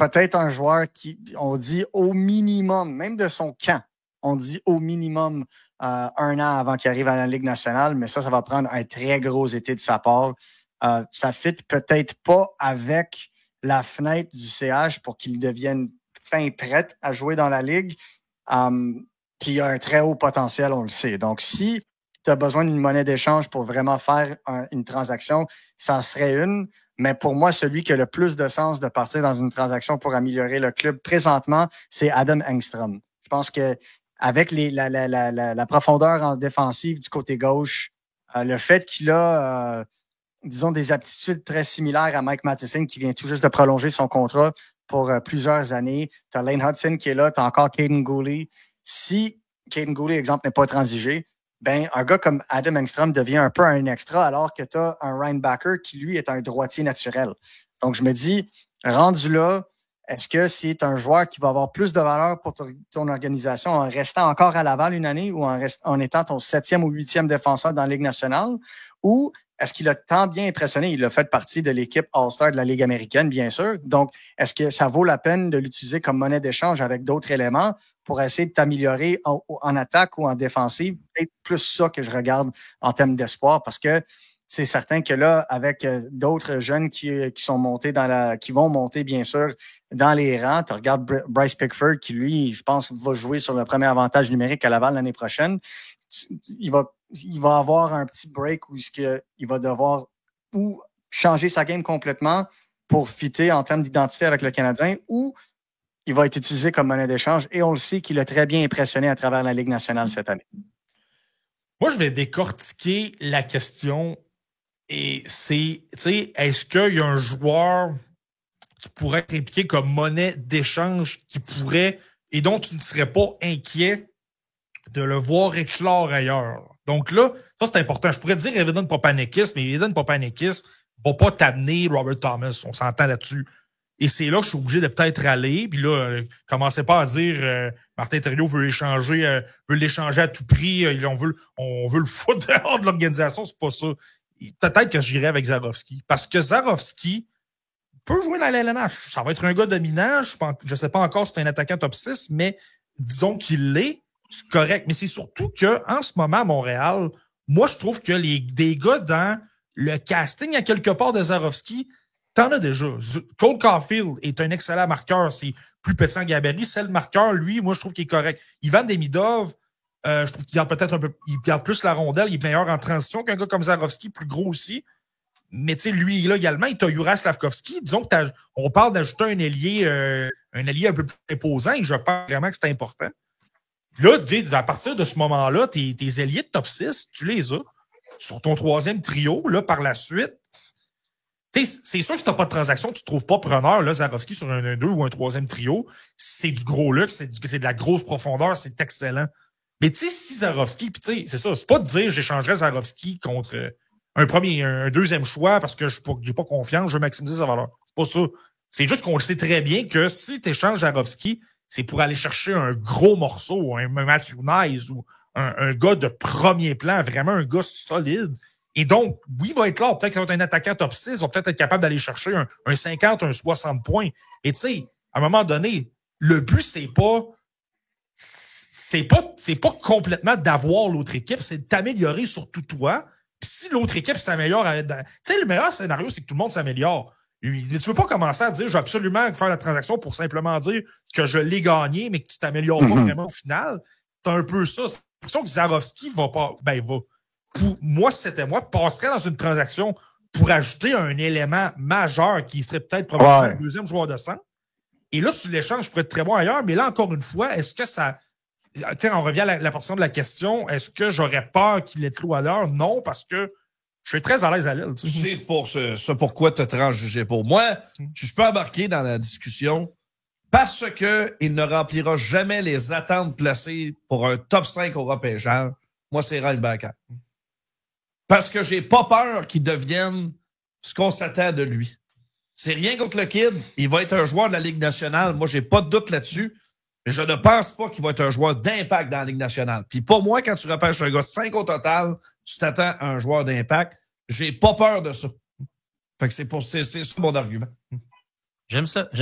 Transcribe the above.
peut-être un joueur qui, on dit au minimum, même de son camp, on dit au minimum 1 an avant qu'il arrive à la Ligue nationale, mais ça va prendre un très gros été de sa part. Ça ne fit peut-être pas avec la fenêtre du CH pour qu'il devienne fin prêt à jouer dans la Ligue. Puis il a un très haut potentiel, on le sait. Donc, si tu as besoin d'une monnaie d'échange pour vraiment faire une transaction, ça serait une. Mais pour moi, celui qui a le plus de sens de partir dans une transaction pour améliorer le club présentement, c'est Adam Engstrom. Je pense que avec la profondeur en défensive du côté gauche, le fait qu'il a, disons, des aptitudes très similaires à Mike Matheson qui vient tout juste de prolonger son contrat pour plusieurs années. Tu as Lane Hudson qui est là, tu as encore Caden Gooley. Si Caden Gooley, exemple, n'est pas transigé, ben, un gars comme Adam Engstrom devient un peu un extra alors que tu as un Ryan Backer qui, lui, est un droitier naturel. Donc, je me dis, rendu là, est-ce que c'est un joueur qui va avoir plus de valeur pour ton organisation en restant encore à Laval une année ou en étant ton 7e ou 8e défenseur dans la Ligue nationale? Ou est-ce qu'il a tant bien impressionné? Il a fait partie de l'équipe All-Star de la Ligue américaine, bien sûr. Donc, est-ce que ça vaut la peine de l'utiliser comme monnaie d'échange avec d'autres éléments pour essayer de t'améliorer en attaque ou en défensive? Peut-être plus ça que je regarde en termes d'espoir parce que c'est certain que là, avec d'autres jeunes qui sont montés qui vont monter, bien sûr, dans les rangs, tu regardes Bryce Pickford qui, lui, je pense, va jouer sur le premier avantage numérique à Laval l'année prochaine. Il va avoir un petit break où il va devoir ou changer sa game complètement pour fitter en termes d'identité avec le Canadien ou il va être utilisé comme monnaie d'échange et on le sait qu'il a très bien impressionné à travers la Ligue nationale cette année. Moi, je vais décortiquer la question et c'est, tu sais, est-ce qu'il y a un joueur qui pourrait être impliqué comme monnaie d'échange qui pourrait et dont tu ne serais pas inquiet de le voir éclore ailleurs. Donc là, ça c'est important. Je pourrais te dire Evan Papanikis, mais Evan Papanikis va pas t'amener Robert Thomas. On s'entend là-dessus. Et c'est là que je suis obligé de peut-être aller. Puis là, commencez pas à dire Martin Thériault veut l'échanger à tout prix. On veut le foutre dehors de l'organisation. C'est pas ça. Peut-être que j'irai avec Zarovski. Parce que Zarovski peut jouer dans la LNH. Ça va être un gars dominant. Je sais pas encore si c'est un attaquant top 6, mais disons qu'il l'est. C'est correct. Mais c'est surtout que en ce moment à Montréal, moi, je trouve que des gars dans le casting à quelque part de Zarovski, t'en as déjà. Cole Caulfield est un excellent marqueur. C'est plus petit en gabarit. C'est le marqueur, lui, moi, je trouve qu'il est correct. Ivan Demidov, je trouve qu'il garde peut-être un peu, il garde plus la rondelle. Il est meilleur en transition qu'un gars comme Zarovski, plus gros aussi. Mais tu sais, lui, là, également, il t'a Juraj Slavkovski. Disons que on parle d'ajouter un ailier un peu plus imposant et je pense vraiment que c'est important. Là, à partir de ce moment-là, tes ailiers de top 6, tu les as sur ton 3e trio. Là, par la suite, c'est sûr que si t'as pas de transaction, tu trouves pas preneur, là, Zarovski sur un 2 ou un 3e trio. C'est du gros luxe, c'est de la grosse profondeur, c'est excellent. Mais tu sais, si Zarovski, puis tu sais, c'est ça, c'est pas de dire j'échangerais Zarovski contre un 2e choix parce que j'ai pas confiance, je veux maximiser sa valeur. C'est pas ça. C'est juste qu'on le sait très bien que si tu échanges Zarovski, c'est pour aller chercher un gros morceau, un Matthew Nice ou un gars de premier plan, vraiment un gars solide. Et donc, oui, il va être là. Peut-être qu'il va être un attaquant top 6, il va peut-être être capable d'aller chercher un 50, un 60 points. Et tu sais, à un moment donné, le but, c'est pas complètement d'avoir l'autre équipe, c'est de t'améliorer surtout toi. Puis si l'autre équipe s'améliore, tu sais, le meilleur scénario, c'est que tout le monde s'améliore. Mais tu veux pas commencer à dire je veux absolument faire la transaction pour simplement dire que je l'ai gagné, mais que tu t'améliores pas vraiment au final. C'est un peu ça. C'est l'impression que Zarovski pour moi, si c'était moi, passerait dans une transaction pour ajouter un élément majeur qui serait peut-être probablement le 2e joueur de centre. Et là, tu l'échanges pour être très bon ailleurs. Mais là, encore une fois, est-ce que ça... Tiens, on revient à la portion de la question. Est-ce que j'aurais peur qu'il ait trop à l'heure? Non, parce que je suis très à l'aise à l'aile. C'est pour ça pourquoi tu as transjugé pour moi. Je peux embarquer dans la discussion parce que il ne remplira jamais les attentes placées pour un top 5 au repêchage. Moi, c'est Ryan Backer. Parce que j'ai pas peur qu'il devienne ce qu'on s'attend de lui. C'est rien contre le kid. Il va être un joueur de la Ligue nationale. Moi, j'ai pas de doute là-dessus. Mais je ne pense pas qu'il va être un joueur d'impact dans la Ligue nationale. Puis pour moi, quand tu repêches un gars 5 au total, tu t'attends à un joueur d'impact. J'ai pas peur de ça. Fait que c'est ça mon argument. J'aime ça.